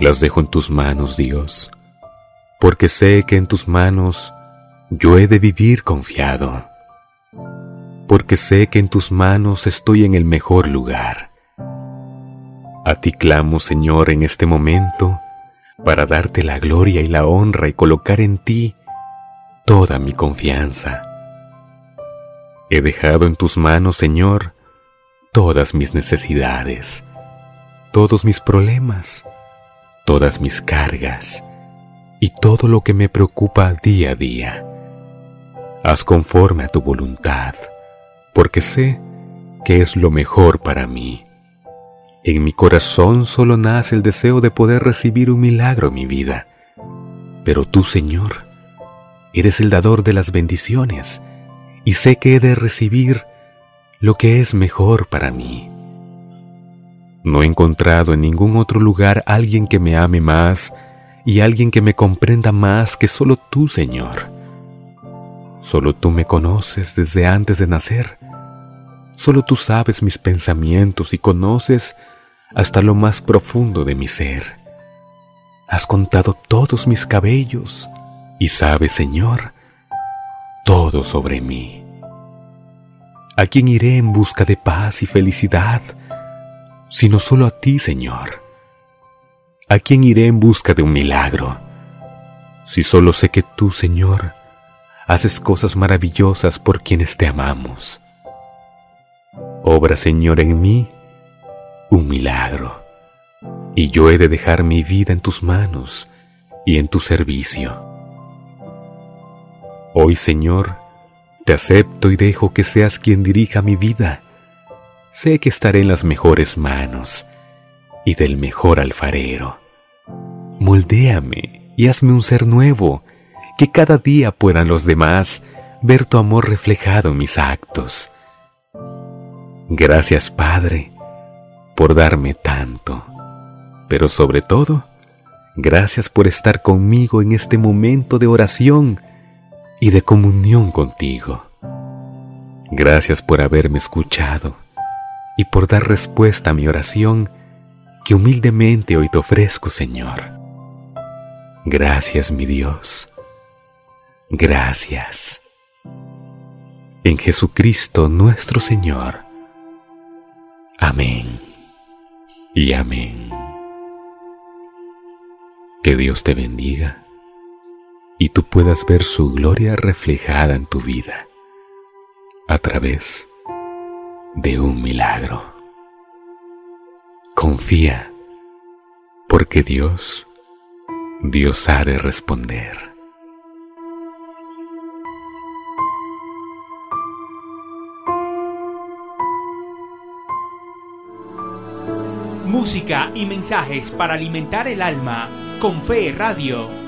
Las dejo en tus manos, Dios, porque sé que en tus manos yo he de vivir confiado, porque sé que en tus manos estoy en el mejor lugar. A ti clamo, Señor, en este momento, para darte la gloria y la honra y colocar en ti toda mi confianza. He dejado en tus manos, Señor, todas mis necesidades, todos mis problemas, todas mis cargas y todo lo que me preocupa día a día. Haz conforme a tu voluntad, porque sé que es lo mejor para mí. En mi corazón solo nace el deseo de poder recibir un milagro en mi vida. Pero tú, Señor, eres el dador de las bendiciones y sé que he de recibir lo que es mejor para mí. No he encontrado en ningún otro lugar alguien que me ame más y alguien que me comprenda más que solo tú, Señor. Solo tú me conoces desde antes de nacer. Solo tú sabes mis pensamientos y conoces hasta lo más profundo de mi ser. Has contado todos mis cabellos y sabes, Señor, todo sobre mí. ¿A quién iré en busca de paz y felicidad, sino solo a ti, Señor? ¿A quién iré en busca de un milagro, si solo sé que tú, Señor, haces cosas maravillosas por quienes te amamos? Obra, Señor, en mí un milagro, y yo he de dejar mi vida en tus manos y en tu servicio. Hoy, Señor, te acepto y dejo que seas quien dirija mi vida. Sé que estaré en las mejores manos y del mejor alfarero. Moldéame y hazme un ser nuevo, que cada día puedan los demás ver tu amor reflejado en mis actos. Gracias, Padre, por darme tanto, pero sobre todo, gracias por estar conmigo en este momento de oración y de comunión contigo. Gracias por haberme escuchado y por dar respuesta a mi oración que humildemente hoy te ofrezco, Señor. Gracias, mi Dios. Gracias. En Jesucristo nuestro Señor. Amén y amén. Que Dios te bendiga y tú puedas ver su gloria reflejada en tu vida a través de un milagro. Confía, porque Dios ha de responder. Música y mensajes para alimentar el alma con Fe Radio.